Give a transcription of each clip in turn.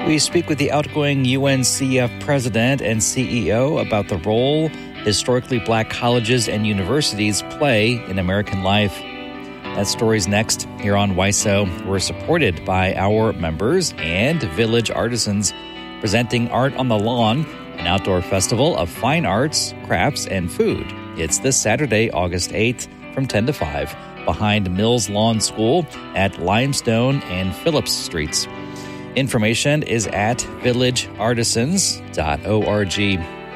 We speak with the outgoing UNCF president and CEO about the role historically black colleges and universities play in American life. That story's next here on WISO. We're supported by our members and Village Artisans, presenting Art on the Lawn, an outdoor festival of fine arts, crafts, and food. It's this Saturday, August 8th from 10 to 5 behind Mills Lawn School at Limestone and Phillips Streets. Information is at villageartisans.org.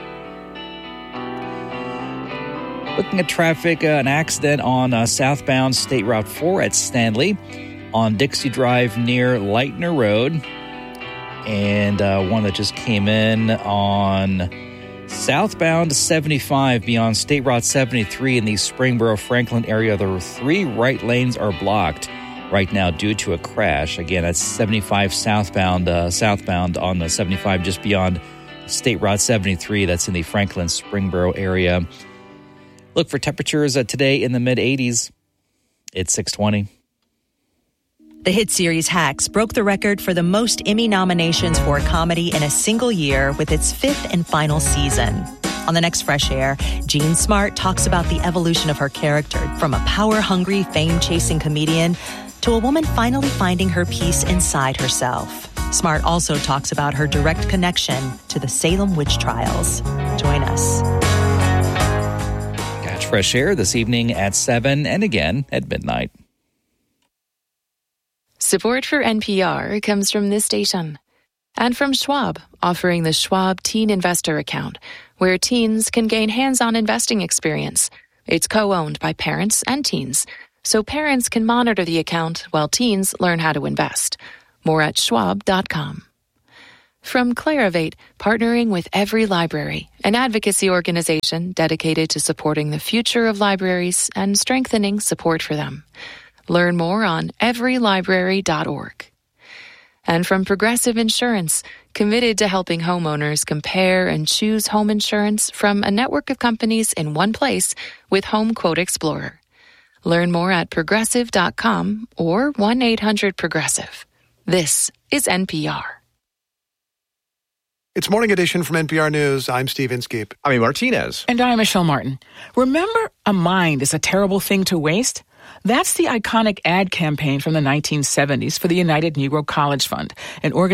Looking at traffic, an accident on southbound State Route 4 at Stanley on Dixie Drive near Lightner Road. And one that just came in on southbound 75 beyond State Route 73 in the Springboro-Franklin area. The 3 right lanes are blocked right now due to a crash. Again, that's 75 southbound on the 75 just beyond State Route 73. That's in the Franklin-Springboro area. Look for temperatures today in the mid-80s. It's 6:20. The hit series Hacks broke the record for the most Emmy nominations for a comedy in a single year with its 5th and final season. On the next Fresh Air, Jean Smart talks about the evolution of her character from a power-hungry, fame-chasing comedian to a woman finally finding her peace inside herself. Smart also talks about her direct connection to the Salem witch trials. Join us. Catch Fresh Air this evening at 7 and again at midnight. Support for NPR comes from this station and from Schwab, offering the Schwab Teen Investor Account, where teens can gain hands-on investing experience. It's co-owned by parents and teens, so parents can monitor the account while teens learn how to invest. More at schwab.com. From Clarivate, partnering with Every Library, an advocacy organization dedicated to supporting the future of libraries and strengthening support for them. Learn more on everylibrary.org. And from Progressive Insurance, committed to helping homeowners compare and choose home insurance from a network of companies in one place with Home Quote Explorer. Learn more at progressive.com or 1-800-PROGRESSIVE. This is NPR. It's Morning Edition from NPR News. I'm Steve Inskeep. I'm Martinez. And I'm Michelle Martin. Remember, a mind is a terrible thing to waste? That's the iconic ad campaign from the 1970s for the United Negro College Fund, an organization